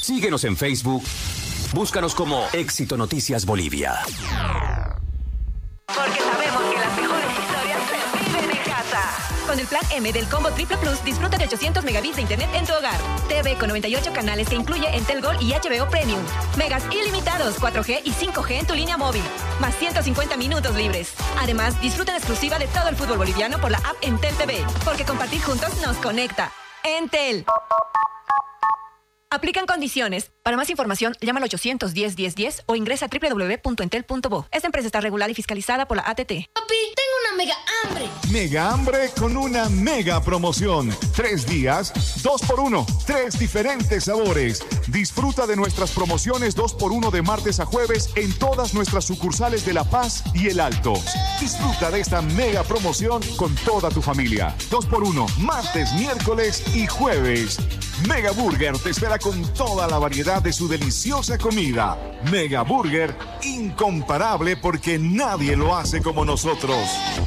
Síguenos en Facebook. Búscanos como Éxito Noticias Bolivia. Porque sabemos que las mejores historias se viven en casa. Con el plan M del Combo Triple Plus, disfruta de 800 megabits de internet en tu hogar. TV con 98 canales que incluye Entel Gold y HBO Premium. Megas ilimitados, 4G y 5G en tu línea móvil. Más 150 minutos libres. Además, disfruta en exclusiva de todo el fútbol boliviano por la app Entel TV. Porque compartir juntos nos conecta. Entel. Aplican condiciones. Para más información, llama al 810-1010 o ingresa a www.entel.bo. Esta empresa está regulada y fiscalizada por la ATT. Papi, tengo una mega hambre. Mega hambre con una mega promoción. 3 días, 2x1. 3 diferentes sabores. Disfruta de nuestras promociones 2x1 de martes a jueves en todas nuestras sucursales de La Paz y El Alto. Disfruta de esta mega promoción con toda tu familia. 2x1, martes, miércoles y jueves. Mega Burger te espera con toda la variedad de su deliciosa comida. Mega Burger, incomparable porque nadie lo hace como nosotros.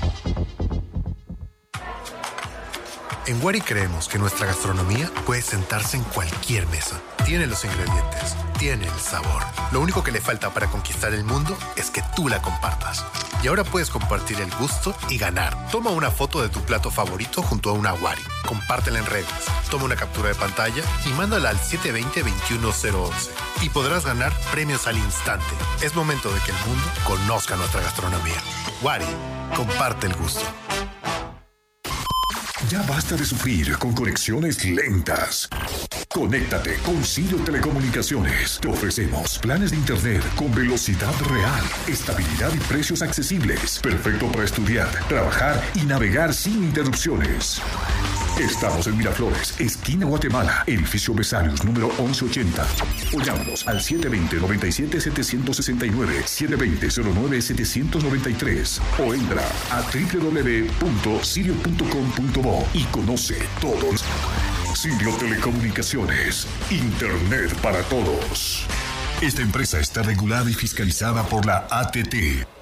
En Wari creemos que nuestra gastronomía puede sentarse en cualquier mesa. Tiene los ingredientes, tiene el sabor. Lo único que le falta para conquistar el mundo es que tú la compartas. Y ahora puedes compartir el gusto y ganar. Toma una foto de tu plato favorito junto a una Wari. Compártela en redes. Toma una captura de pantalla y mándala al 720-21011. Y podrás ganar premios al instante. Es momento de que el mundo conozca nuestra gastronomía. Wari, comparte el gusto. Ya basta de sufrir con conexiones lentas. Conéctate con Sirio Telecomunicaciones. Te ofrecemos planes de internet con velocidad real, estabilidad y precios accesibles. Perfecto para estudiar, trabajar y navegar sin interrupciones. Estamos en Miraflores, esquina Guatemala, edificio Besarios, número 1180. O llámanos al 720-97-769, 720-09-793. O entra a www.sirio.com.bo y conoce todos. Sirio Telecomunicaciones, internet para todos. Esta empresa está regulada y fiscalizada por la ATT.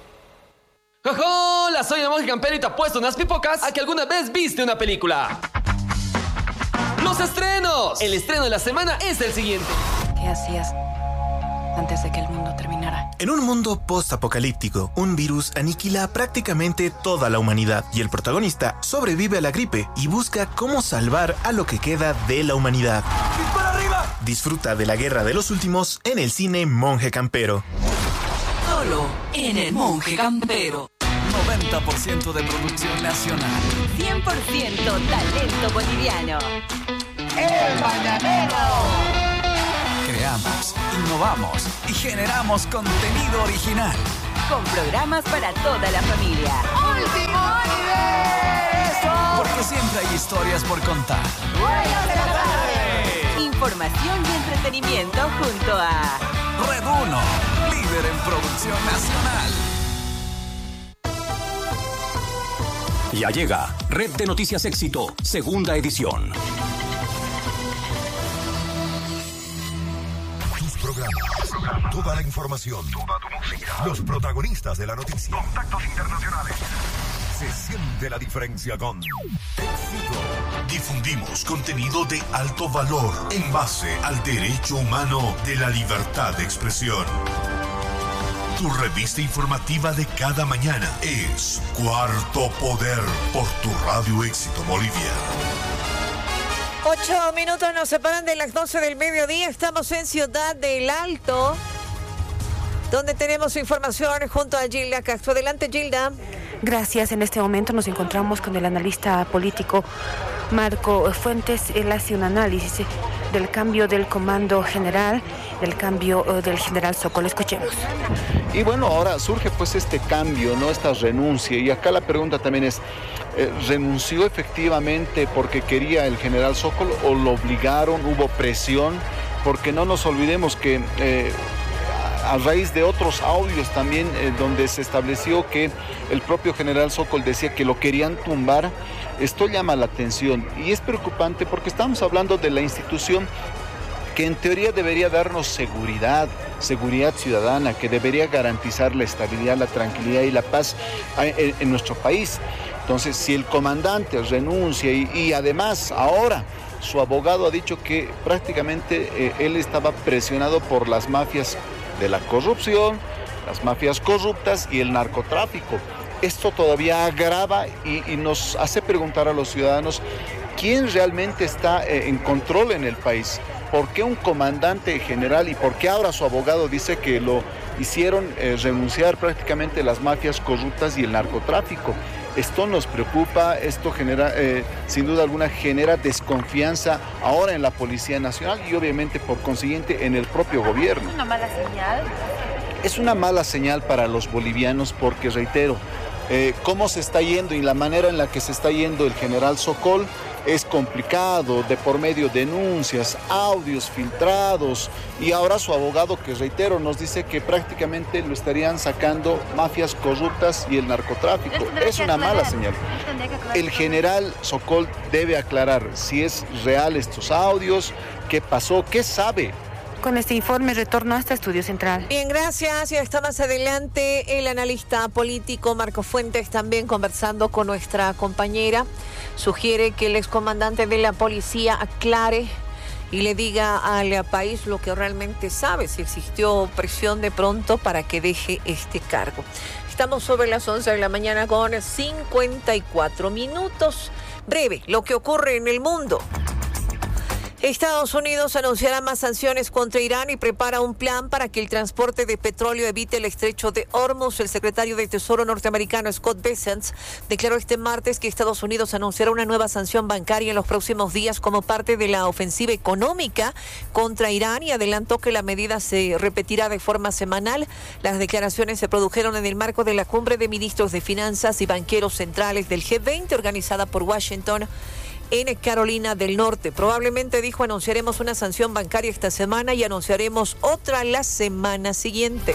¡Hola! Soy el monje campero y te apuesto unas pipocas a que alguna vez viste una película. ¡Los estrenos! El estreno de la semana es el siguiente. ¿Qué hacías antes de que el mundo terminara? En un mundo post-apocalíptico, un virus aniquila prácticamente toda la humanidad y el protagonista sobrevive a la gripe y busca cómo salvar a lo que queda de la humanidad. ¡Dispara arriba! Disfruta de la guerra de los últimos en el cine Monje Campero. Solo en el Monje Campero. 90% de producción nacional. 100% talento boliviano. ¡El Mañanero! Creamos, innovamos y generamos contenido original. Con programas para toda la familia. ¡Último universo! Porque siempre hay historias por contar. ¡Buenas de la tarde! Información y entretenimiento junto a Red 1, líder en producción nacional. Ya llega Red de Noticias Éxito, segunda edición. Tus programas, toda la información, toda tu música, los protagonistas de la noticia, contactos internacionales. Se siente la diferencia con Éxito. Difundimos contenido de alto valor en base al derecho humano de la libertad de expresión. Tu revista informativa de cada mañana es Cuarto Poder por tu Radio Éxito Bolivia. 8 minutos nos separan de las 12 del mediodía. Estamos en Ciudad del Alto, donde tenemos información junto a Gilda Castro. Adelante, Gilda. Gracias. En este momento nos encontramos con el analista político Marco Fuentes. Él hace un análisis del cambio del comando general, del cambio del general Sokol. Escuchemos. Y bueno, ahora surge pues este cambio, ¿no? Esta renuncia. Y acá la pregunta también es, ¿renunció efectivamente porque quería el general Sokol o lo obligaron, hubo presión? Porque no nos olvidemos que a raíz de otros audios también donde se estableció que el propio general Sokol decía que lo querían tumbar, esto llama la atención y es preocupante porque estamos hablando de la institución que en teoría debería darnos seguridad ciudadana, que debería garantizar la estabilidad, la tranquilidad y la paz en nuestro país. Entonces, si el comandante renuncia y además ahora su abogado ha dicho que prácticamente él estaba presionado por las mafias de la corrupción, las mafias corruptas y el narcotráfico. Esto todavía agrava y nos hace preguntar a los ciudadanos quién realmente está en control en el país. ¿Por qué un comandante general y por qué ahora su abogado dice que lo hicieron renunciar prácticamente las mafias corruptas y el narcotráfico? Esto nos preocupa, esto genera, sin duda alguna, genera desconfianza ahora en la Policía Nacional y obviamente por consiguiente en el propio gobierno. ¿Es una mala señal? Es una mala señal para los bolivianos porque, reitero, cómo se está yendo y la manera en la que se está yendo el general Sokol es complicado, de por medio de denuncias, audios filtrados y ahora su abogado, que reitero, nos dice que prácticamente lo estarían sacando mafias corruptas y el narcotráfico. Es una mala señal. El general Sokol debe aclarar si es real estos audios, qué pasó, qué sabe. Con este informe retorno a este estudio central. Bien, gracias. Y está más adelante el analista político Marco Fuentes, también conversando con nuestra compañera. Sugiere que el excomandante de la policía aclare y le diga al país lo que realmente sabe, si existió presión de pronto para que deje este cargo. Estamos sobre las 11 de la mañana con 54 minutos. Breve, lo que ocurre en el mundo. Estados Unidos anunciará más sanciones contra Irán y prepara un plan para que el transporte de petróleo evite el estrecho de Hormuz. El secretario de Tesoro norteamericano Scott Bessent declaró este martes que Estados Unidos anunciará una nueva sanción bancaria en los próximos días como parte de la ofensiva económica contra Irán y adelantó que la medida se repetirá de forma semanal. Las declaraciones se produjeron en el marco de la cumbre de ministros de finanzas y banqueros centrales del G20 organizada por Washington en Carolina del Norte. Probablemente, dijo, anunciaremos una sanción bancaria esta semana y anunciaremos otra la semana siguiente.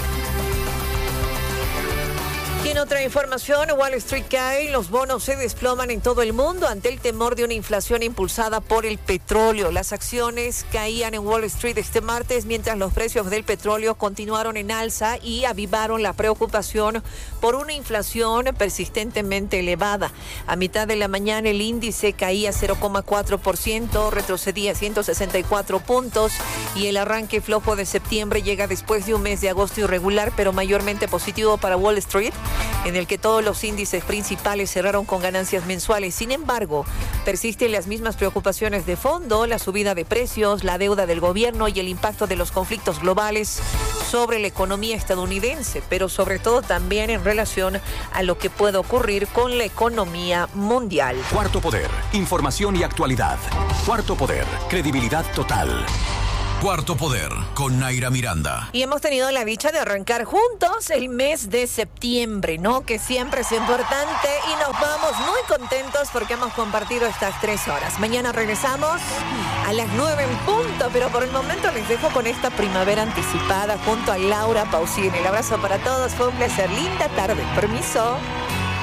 Y en otra información, Wall Street cae y los bonos se desploman en todo el mundo ante el temor de una inflación impulsada por el petróleo. Las acciones caían en Wall Street este martes mientras los precios del petróleo continuaron en alza y avivaron la preocupación por una inflación persistentemente elevada. A mitad de la mañana el índice caía 0,4%, retrocedía 164 puntos y el arranque flojo de septiembre llega después de un mes de agosto irregular pero mayormente positivo para Wall Street, en el que todos los índices principales cerraron con ganancias mensuales. Sin embargo, persisten las mismas preocupaciones de fondo, la subida de precios, la deuda del gobierno y el impacto de los conflictos globales sobre la economía estadounidense, pero sobre todo también en relación a lo que puede ocurrir con la economía mundial. Cuarto Poder, información y actualidad. Cuarto Poder, credibilidad total. Cuarto Poder, con Naira Miranda. Y hemos tenido la dicha de arrancar juntos el mes de septiembre, ¿no? Que siempre es importante y nos vamos muy contentos porque hemos compartido estas 3 horas. Mañana regresamos a las 9 en punto, pero por el momento les dejo con esta primavera anticipada junto a Laura Pausini. El abrazo para todos, fue un placer. Linda tarde. Permiso.